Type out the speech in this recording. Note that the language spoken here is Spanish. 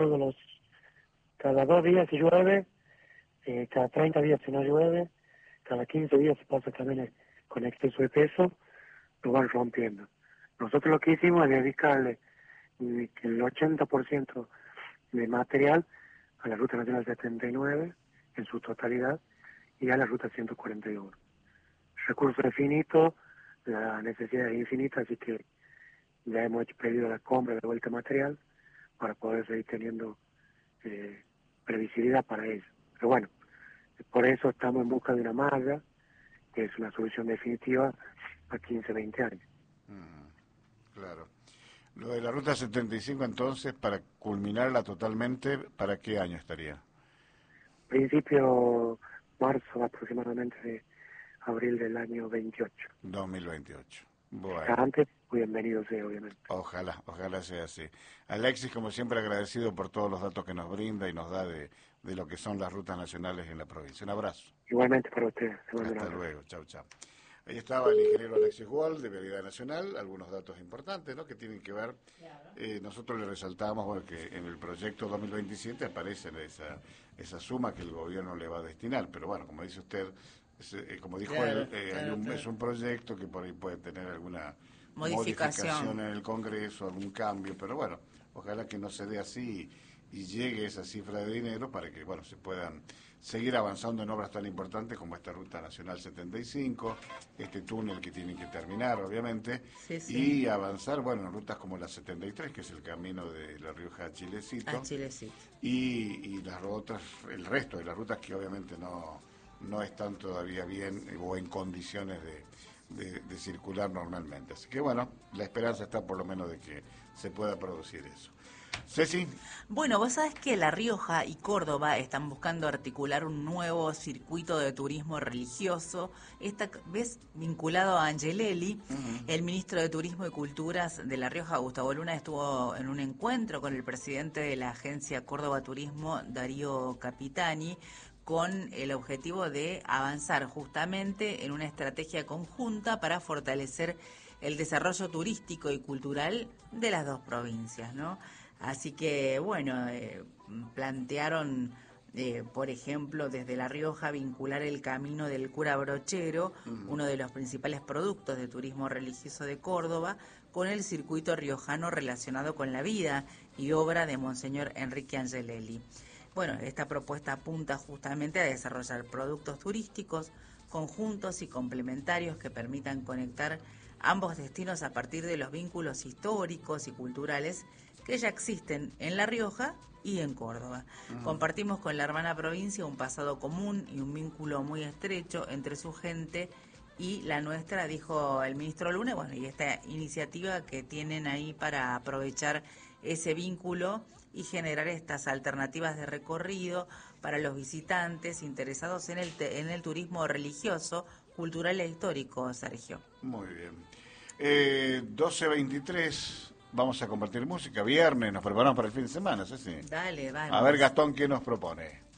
todos los, cada 2 días si llueve, cada 30 días si no llueve, cada 15 días si pasa camiones con exceso de peso, lo van rompiendo. Nosotros lo que hicimos es dedicarle el 80% de material a la Ruta Nacional 79 en su totalidad y a la Ruta 141. Recursos infinitos, la necesidad es infinita, así que ya hemos pedido la compra de vuelta material para poder seguir teniendo previsibilidad para ello. Pero bueno, por eso estamos en busca de una malla, que es una solución definitiva a 15, 20 años. Claro. Lo de la Ruta 75, entonces, para culminarla totalmente, ¿para qué año estaría? Principio marzo aproximadamente de abril del año 28. 2028. Si está Bueno, antes, bienvenido sea, obviamente. ojalá sea así. Alexis, como siempre, agradecido por todos los datos que nos brinda y nos da de lo que son las rutas nacionales en la provincia. Un abrazo. Igualmente para usted. Le mando un Hasta abrazo. luego. Chau, chau. Ahí estaba el ingeniero Alexis Wall, de Vialidad Nacional, algunos datos importantes, ¿no?, que tienen que ver. Nosotros le resaltamos, bueno, que en el proyecto 2027 aparece esa suma que el gobierno le va a destinar, pero bueno, como dice usted, como dijo él, es un proyecto que por ahí puede tener alguna modificación en el Congreso, algún cambio, pero bueno, ojalá que no se dé así y llegue esa cifra de dinero para que, bueno, se puedan seguir avanzando en obras tan importantes como esta Ruta Nacional 75, este túnel que tienen que terminar, obviamente, y avanzar, bueno, en rutas como la 73, que es el camino de La Rioja a Chilecito, y las otras, el resto de las rutas que obviamente no están todavía bien o en condiciones de circular normalmente. Así que bueno, la esperanza está por lo menos de que se pueda producir eso. Ceci. Bueno, vos sabés que La Rioja y Córdoba están buscando articular un nuevo circuito de turismo religioso, esta vez vinculado a Angelelli. El ministro de Turismo y Culturas de La Rioja, Gustavo Luna, estuvo en un encuentro con el presidente de la agencia Córdoba Turismo, Darío Capitani, con el objetivo de avanzar justamente en una estrategia conjunta para fortalecer el desarrollo turístico y cultural de las dos provincias, ¿no? Así que, bueno, plantearon, por ejemplo, desde La Rioja vincular el camino del cura Brochero, uno de los principales productos de turismo religioso de Córdoba, con el circuito riojano relacionado con la vida y obra de Monseñor Enrique Angelelli. Bueno, esta propuesta apunta justamente a desarrollar productos turísticos conjuntos y complementarios que permitan conectar ambos destinos a partir de los vínculos históricos y culturales que ya existen en La Rioja y en Córdoba. Compartimos con la hermana provincia un pasado común y un vínculo muy estrecho entre su gente y la nuestra, dijo el ministro Luna. Bueno, y esta iniciativa que tienen ahí para aprovechar ese vínculo y generar estas alternativas de recorrido para los visitantes interesados en el turismo religioso, cultural e histórico, Sergio. Muy bien. 12:23, vamos a compartir música. Viernes, nos preparamos para el fin de semana, ¿sí? Dale, vamos. A ver, Gastón, ¿qué nos propone?